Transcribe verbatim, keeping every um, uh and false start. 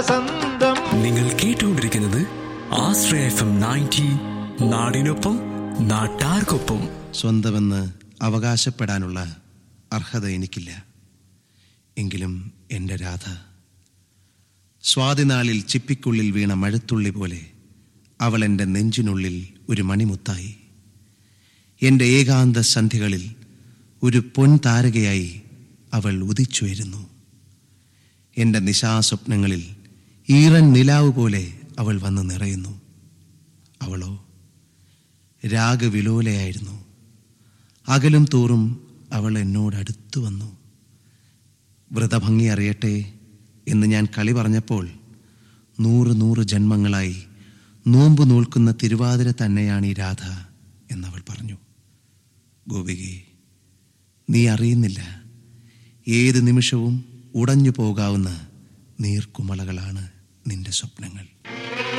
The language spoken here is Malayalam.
നിങ്ങൾ കേട്ടുകൊണ്ടിരിക്കുന്നത് ആശ്രയ എഫ് എം നയൻറ്റി, നാടിനൊപ്പം നാട്ടാർക്കൊപ്പം. സ്വന്തമെന്ന് അവകാശപ്പെടാനുള്ള അർഹത എനിക്കില്ല. എങ്കിലും എൻ്റെ രാധ സ്വാതിനാളിൽ ചിപ്പിക്കുള്ളിൽ വീണ മഴത്തുള്ളി പോലെ അവൾ എൻ്റെ നെഞ്ചിനുള്ളിൽ ഒരു മണിമുത്തായി. എൻ്റെ ഏകാന്ത സന്ധ്യകളിൽ ഒരു പൊൻതാരകയായി അവൾ ഉദിച്ചുയരുന്നു. എൻ്റെ നിശാസ്വപ്നങ്ങളിൽ ഈറൻ നിലാവ് പോലെ അവൾ വന്ന് നിറയുന്നു. അവളോ രാഗവിലോലയായിരുന്നു. അകലും തോറും അവൾ എന്നോടടുത്തു വന്നു. വ്രതഭംഗി അറിയട്ടെ എന്ന് ഞാൻ കളി പറഞ്ഞപ്പോൾ നൂറ് നൂറ് ജന്മങ്ങളായി നോമ്പ് നോൽക്കുന്ന തിരുവാതിര തന്നെയാണ് ഈ രാധ എന്നവൾ പറഞ്ഞു. ഗോപികേ, നീ അറിയുന്നില്ല, ഏത് നിമിഷവും ഉടഞ്ഞു പോകാവുന്ന നീർക്കുമളകളാണ് നിന്റെ സ്വപ്നങ്ങൾ.